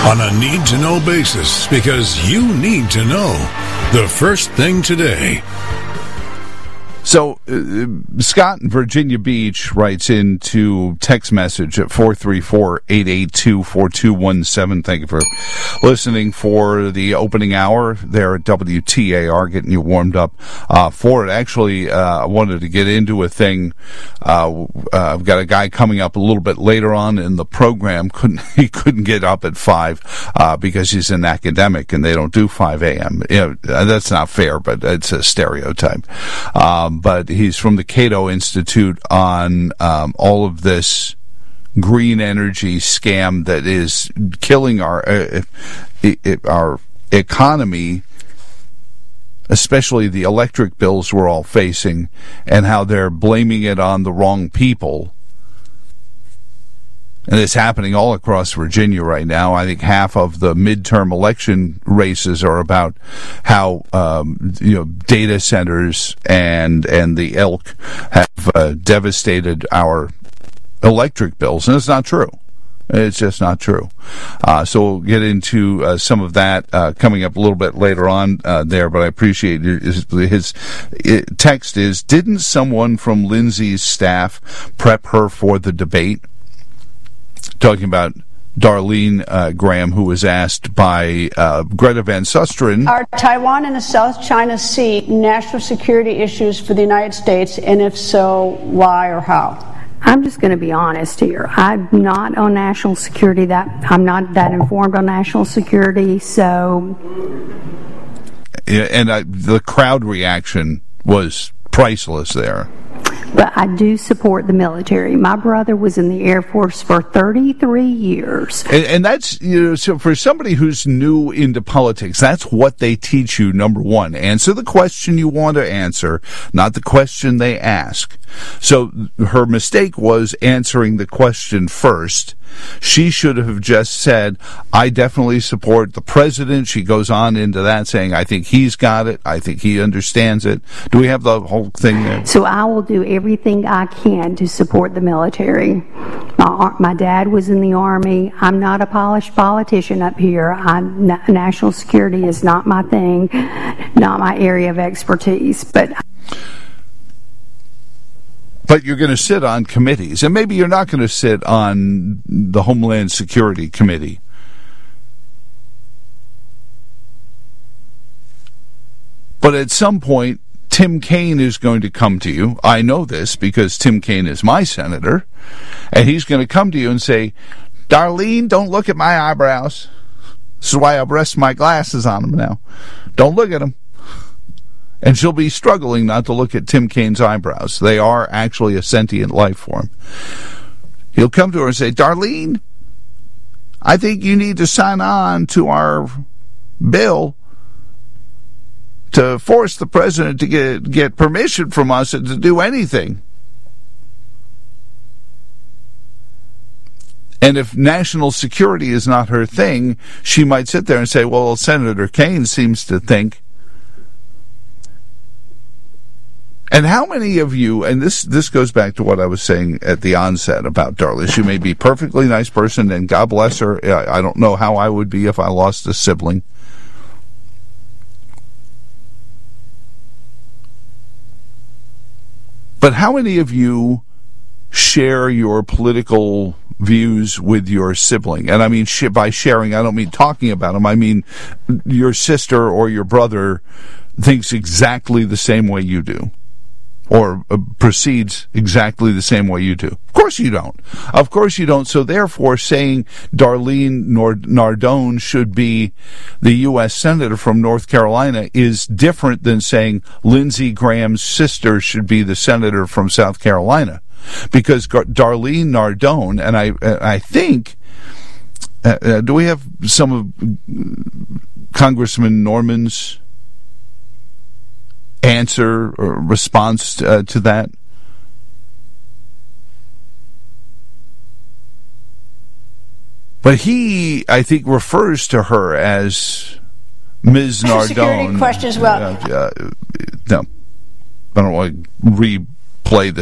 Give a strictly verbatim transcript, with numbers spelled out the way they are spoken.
on a need-to-know basis, because you need to know the first thing today. So, uh, Scott in Virginia Beach writes into text message at four three four, eight eight two, four two one seven. Thank you for listening for the opening hour there at W T A R, getting you warmed up uh, for it. Actually, uh, I wanted to get into a thing. Uh, uh, I've got a guy coming up a little bit later on in the program. Couldn't He couldn't get up at five uh, because he's an academic and they don't do five a.m. You know, that's not fair, but it's a stereotype. Um, But he's from the Cato Institute on um, all of this green energy scam that is killing our uh, our economy, especially the electric bills we're all facing, and how they're blaming it on the wrong people. And it's happening all across Virginia right now. I think half of the midterm election races are about how um, you know data centers and and the ilk have uh, devastated our electric bills, and it's not true. It's just not true. Uh, so we'll get into uh, some of that uh, coming up a little bit later on uh, there, but I appreciate his, his text is, didn't someone from Lindsay's staff prep her for the debate? Talking about Darlene uh, Graham, who was asked by uh, Greta Van Susteren. Are Taiwan and the South China Sea national security issues for the United States, and if so, why or how? I'm just going to be honest here. I'm not on national security. That I'm not that informed on national security, so. Yeah, and I, the crowd reaction was priceless there. But I do support the military. My brother was in the Air Force for thirty-three years. And, and that's, you know, so for somebody who's new into politics, that's what they teach you, number one. Answer the question you want to answer, not the question they ask. So her mistake was answering the question first. She should have just said, I definitely support the president. She goes on into that saying, I think he's got it. I think he understands it. Do we have the whole thing there? So I will do everything I can to support the military. My, my dad was in the Army. I'm not a polished politician up here. I'm, national security is not my thing, not my area of expertise. But But you're going to sit on committees, and maybe you're not going to sit on the Homeland Security Committee. But at some point, Tim Kaine is going to come to you. I know this because Tim Kaine is my senator, and he's going to come to you and say, Darlene, don't look at my eyebrows. This is why I rest my glasses on them now. Don't look at them. And she'll be struggling not to look at Tim Kaine's eyebrows. They are actually a sentient life form. He'll come to her and say, Darlene, I think you need to sign on to our bill to force the president to get, get permission from us to do anything. And if national security is not her thing, she might sit there and say, well, Senator Kaine seems to think. And how many of you, and this, this goes back to what I was saying at the onset about Darla, she may be a perfectly nice person, and God bless her. I don't know how I would be if I lost a sibling. But how many of you share your political views with your sibling? And I mean, by sharing, I don't mean talking about them. I mean, your sister or your brother thinks exactly the same way you do, or uh, proceeds exactly the same way you do. Of course you don't. Of course you don't. So therefore, saying Darlene Nardone should be the U S Senator from North Carolina is different than saying Lindsey Graham's sister should be the Senator from South Carolina. Because Darlene Nardone, and I, I think, uh, uh, do we have some of Congressman Norman's answer or response uh, to that? But he, I think, refers to her as Miz Nardone. Security question as well. Uh, uh, no, I don't want to replay the